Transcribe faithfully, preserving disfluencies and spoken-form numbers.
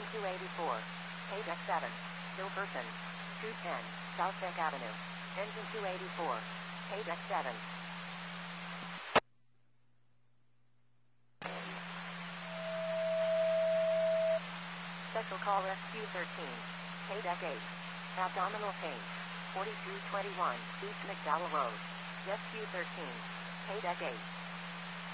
two eighty-four. Paydeck seven. Still person. two ten. South Beck Avenue. Engine two eighty-four. Paydeck seven. Special call Rescue thirteen. Paydeck eight. Abdominal pain. forty-two twenty-one East McDowell Road. Rescue thirteen. Paydeck eight.